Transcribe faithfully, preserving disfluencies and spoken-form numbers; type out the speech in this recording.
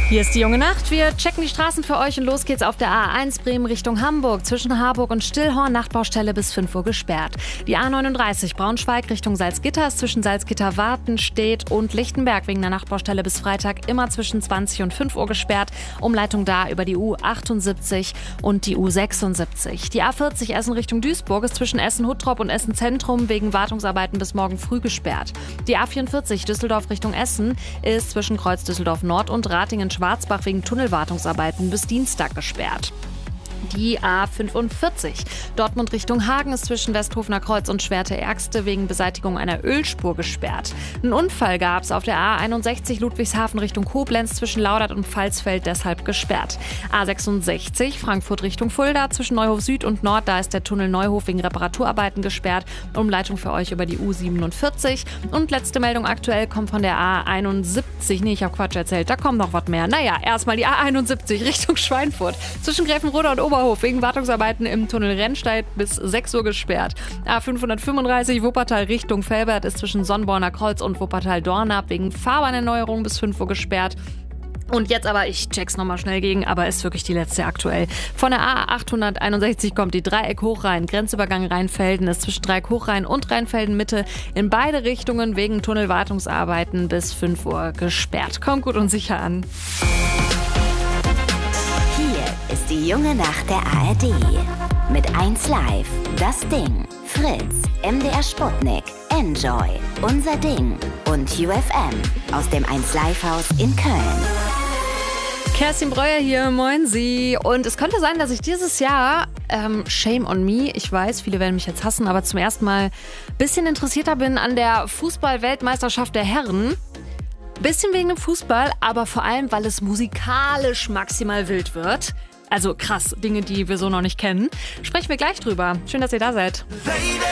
Hier ist die junge Nacht. Wir checken die Straßen für euch und los geht's auf der A eins Bremen Richtung Hamburg. Zwischen Harburg und Stillhorn Nachtbaustelle bis fünf Uhr gesperrt. Die A neununddreißig Braunschweig Richtung Salzgitter ist zwischen Salzgitter, Wartenstedt und Lichtenberg wegen der Nachtbaustelle bis Freitag immer zwischen zwanzig und fünf Uhr gesperrt. Umleitung da über die U achtundsiebzig und die U sechsundsiebzig. Die A vierzig Essen Richtung Duisburg ist zwischen Essen-Huttrop und Essen-Zentrum wegen Wartungsarbeiten bis morgen früh gesperrt. Die A vierundvierzig Düsseldorf Richtung Essen ist zwischen Kreuz Düsseldorf Nord und Ratingen-Schwarzbach wegen Tunnelwartungsarbeiten bis Dienstag gesperrt. Die A fünfundvierzig Dortmund Richtung Hagen ist zwischen Westhofener Kreuz und Schwerte-Ergste wegen Beseitigung einer Ölspur gesperrt. Einen Unfall gab es auf der A einundsechzig Ludwigshafen Richtung Koblenz zwischen Laudert und Pfalzfeld, deshalb gesperrt. A sechsundsechzig Frankfurt Richtung Fulda zwischen Neuhof Süd und Nord, da ist der Tunnel Neuhof wegen Reparaturarbeiten gesperrt. Umleitung für euch über die U siebenundvierzig. Und letzte Meldung aktuell kommt von der A einundsiebzig. Nee, ich habe Quatsch erzählt, da kommt noch was mehr. Naja, erstmal die A einundsiebzig Richtung Schweinfurt. Zwischen Gräfenrode und Oberhof wegen Wartungsarbeiten im Tunnel Rennsteig bis sechs Uhr gesperrt. A fünfhundertfünfunddreißig Wuppertal Richtung Velbert ist zwischen Sonnborner Kreuz und Wuppertal-Dornap wegen Fahrbahnerneuerung bis fünf Uhr gesperrt. Und jetzt aber, ich check's nochmal schnell gegen, aber ist wirklich die letzte aktuell. Von der A achthunderteinundsechzig kommt die Dreieck Hochrhein. Grenzübergang Rheinfelden ist zwischen Dreieck Hochrhein und Rheinfelden Mitte in beide Richtungen wegen Tunnelwartungsarbeiten bis fünf Uhr gesperrt. Kommt gut und sicher an. Ist die junge Nacht der A R D. Mit eins Live, Das Ding, Fritz, M D R Sputnik, Enjoy, Unser Ding und U F M aus dem eins Live Haus in Köln. Kerstin Breuer hier, moin Sie. Und es könnte sein, dass ich dieses Jahr, ähm, shame on me, ich weiß, viele werden mich jetzt hassen, aber zum ersten Mal ein bisschen interessierter bin an der Fußball-Weltmeisterschaft der Herren. Bisschen wegen dem Fußball, aber vor allem, weil es musikalisch maximal wild wird. Also krass, Dinge, die wir so noch nicht kennen. Sprechen wir gleich drüber. Schön, dass ihr da seid.